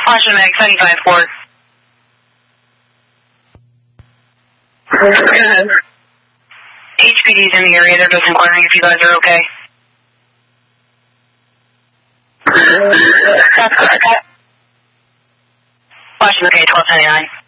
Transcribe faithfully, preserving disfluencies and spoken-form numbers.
Washington Mag, seventy-five four. H P D's in the area, they're just inquiring if you guys are okay. That's correct. Washington, okay, twelve ninety-nine.